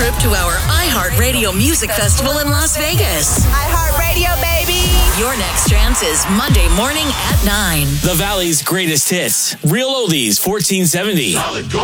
trip to our iHeartRadio Music Festival in Las Vegas. iHeartRadio, baby! Your next chance is Monday morning at 9. The Valley's greatest hits. Real Oldies 1470.